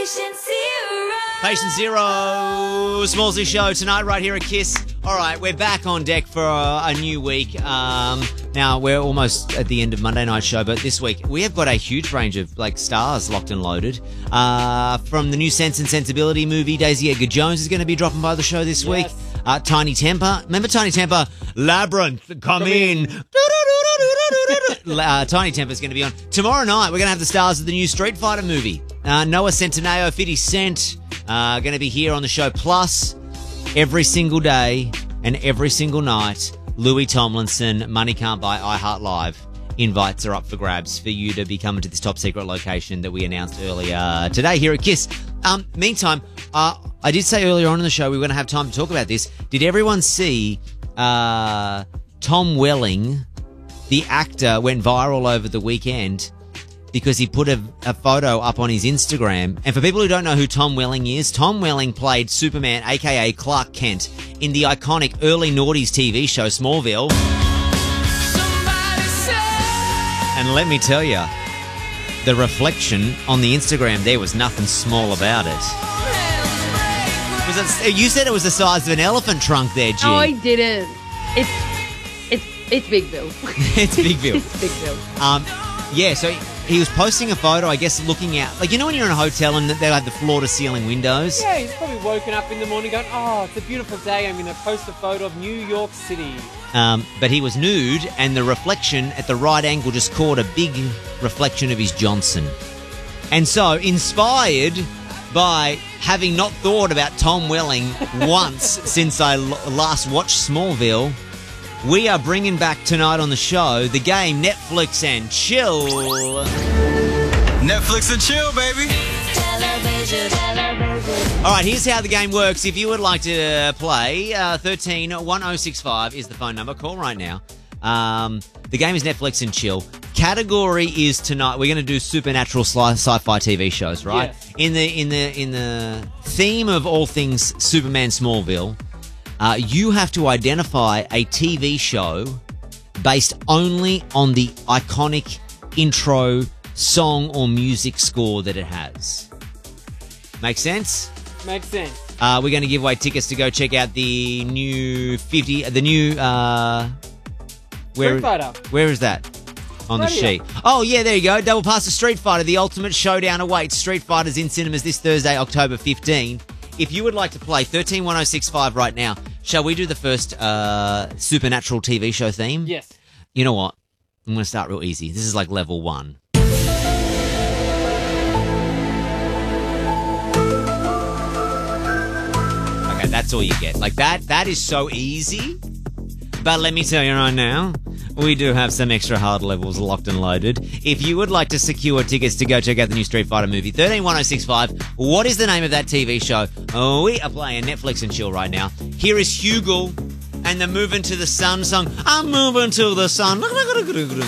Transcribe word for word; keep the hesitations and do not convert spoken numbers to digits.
Patient Zero. Patient Zero, Smallsy Show tonight right here at Kiss. All right, we're back on deck for a, a new week. Um, now, we're almost at the end of Monday night's show, but this week we have got a huge range of like stars locked and loaded. Uh, from the new Sense and Sensibility movie, Daisy Edgar Jones is going to be dropping by the show this Yes. week. Uh, Tiny Temper. Remember Tiny Temper? Labyrinth, come, Come in. in. uh, Tiny Temper's going to be on. Tomorrow night, we're going to have the stars of the new Street Fighter movie. Uh, Noah Centineo, fifty Cent, uh, going to be here on the show. Plus, every single day and every single night, Louis Tomlinson, Money Can't Buy iHeart Live invites are up for grabs for you to be coming to this top secret location that we announced earlier today here at Kiss. Um, meantime, uh, I did say earlier on in the show we were going to have time to talk about this. Did everyone see uh, Tom Welling, the actor, went viral over the weekend because he put a, a photo up on his Instagram? And for people who don't know who Tom Welling is, Tom Welling played Superman, a k a. Clark Kent, in the iconic early noughties T V show Smallville. And let me tell you, the reflection on the Instagram there was nothing small about it. Was it, you said it was the size of an elephant trunk there, G. No, I didn't. It's it's it's Big Bill. It's Big Bill. It's Big Bill. Um, yeah, so he was posting a photo, I guess, looking out. Like, you know when you're in a hotel and they have the floor-to-ceiling windows? Yeah, he's probably woken up in the morning going, oh, it's a beautiful day. I'm going to post a photo of New York City. Um, but he was nude, and the reflection at the right angle just caught a big reflection of his Johnson. And so, inspired by having not thought about Tom Welling once since I l- last watched Smallville, we are bringing back tonight on the show the game Netflix and Chill. Netflix and chill, baby. Television. Television. All right, here's how the game works. If you would like to play, uh, thirteen one oh six five is the phone number. Call right now. Um, the game is Netflix and Chill. Category is tonight. We're going to do supernatural sci- sci-fi T V shows, right? Yes. In the in the in the theme of all things Superman Smallville, uh, you have to identify a T V show based only on the iconic intro song or music score that it has. Make sense? Makes sense. Uh, we're going to give away tickets to go check out the new fifty, the new, uh, where, Street Fighter. Where is that on the Right sheet? here. Oh, yeah, there you go. Double pass to Street Fighter. The ultimate showdown awaits. Street Fighter's in cinemas this Thursday, October fifteenth. If you would like to play thirteen one oh six five right now, shall we do the first, uh, supernatural T V show theme? Yes. You know what? I'm going to start real easy. This is like level one. Okay, that's all you get. Like that, that is so easy. But let me tell you right now, we do have some extra hard levels locked and loaded. If you would like to secure tickets to go check out the new Street Fighter movie, thirteen one oh six five, what is the name of that T V show? Oh, we are playing Netflix and Chill right now. Here is Hugel and the Moving to the Sun song. I'm moving to the sun.